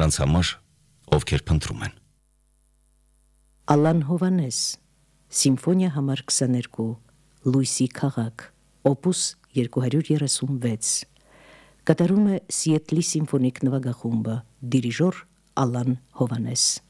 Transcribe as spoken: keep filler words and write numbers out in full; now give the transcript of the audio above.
նրանց համար, ովքեր փնտրում են։ Ալան Հովանես, Սիմֆոնիա համար քսաներկու, Լույսի քաղաք, Օպուս երկու հարյուր երեսունվեց, կատարում է Սիեթլի սիմֆոնիկ նվագախումբը, դիրիժոր Ալան Հովանես։